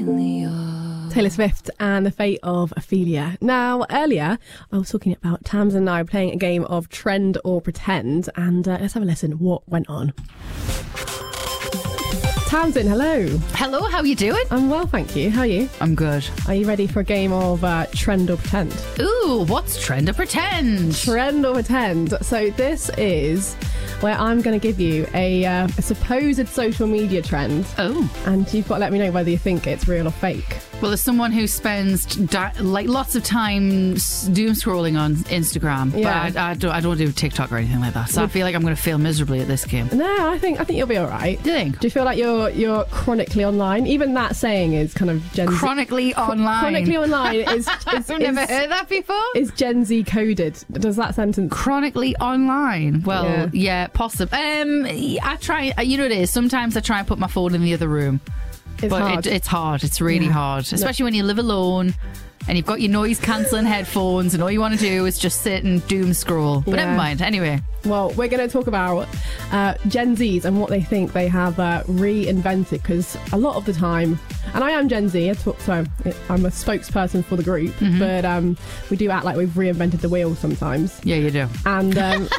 Taylor Swift and the fate of Ophelia. Now, earlier, I was talking about Tamsin and I playing a game of Trend or Pretend, and let's have a listen what went on. Tamsin, hello. Hello, how are you doing? I'm well, thank you. How are you? I'm good. Are you ready for a game of Trend or Pretend? Ooh, what's Trend or Pretend? Trend or Pretend. So this is where I'm going to give you a supposed social media trend. Oh. And you've got to let me know whether you think it's real or fake. Well, as someone who spends lots of time doom scrolling on Instagram, but I don't do TikTok or anything like that, so I feel like I'm going to fail miserably at this game. No, I think you'll be all right. Do you think? Do you feel like you're chronically online? Even that saying is kind of Gen Z. Chronically online. Chronically online is I've never heard that before. Is Gen Z coded? Does that sentence? Chronically online. Well, yeah possible. I try. You know what it is. Sometimes I try and put my phone in the other room. It's hard. It's hard. It's really hard, especially when you live alone and you've got your noise cancelling headphones and all you want to do is just sit and doom scroll. But never mind. Anyway. Well, we're going to talk about Gen Zs and what they think they have reinvented, because a lot of the time, and I am Gen Z, so I'm a spokesperson for the group, but we do act like we've reinvented the wheel sometimes. Yeah, you do. And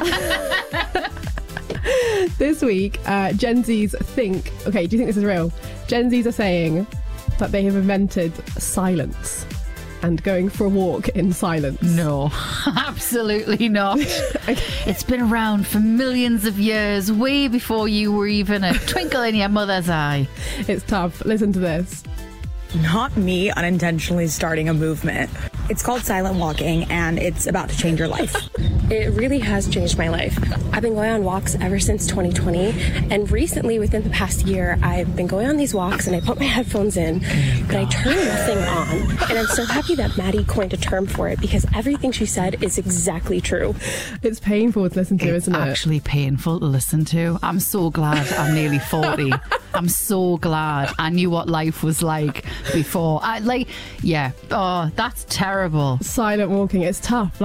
this week, Gen Zs think, okay, do you think this is real? Gen Zs are saying that they have invented silence and going for a walk in silence. No, absolutely not. Okay. It's been around for millions of years, way before you were even a twinkle in your mother's eye. It's tough. Listen to this. Not me unintentionally starting a movement. It's called Silent Walking, and it's about to change your life. It really has changed my life. I've been going on walks ever since 2020, and recently, within the past year, I've been going on these walks and I put my headphones in, but I turn nothing on. And I'm so happy that Maddie coined a term for it, because everything she said is exactly true. It's painful to listen to, isn't it? It's actually painful to listen to. I'm so glad I'm nearly 40. I'm so glad I knew what life was like before. Oh, that's terrible. Silent walking, it's tough.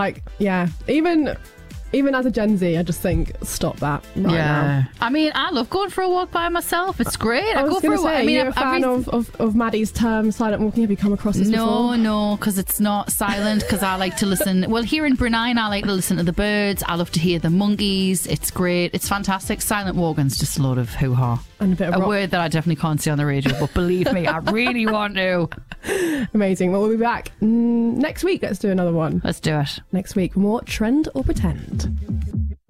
Even as a Gen Z, I just think, stop that right now. I mean, I love going for a walk by myself. It's great. I was going to say, are you a fan of Maddie's term, silent walking? Have you come across this before? No, because it's not silent, because I like to listen. Well, here in Brunei, I like to listen to the birds. I love to hear the monkeys. It's great. It's fantastic. Silent walking's just a load of hoo-ha. And a bit of a word that I definitely can't say on the radio, but believe me, I really want to. Amazing. Well, we'll be back next week. Let's do another one. Let's do it. Next week for more Trend or Pretend.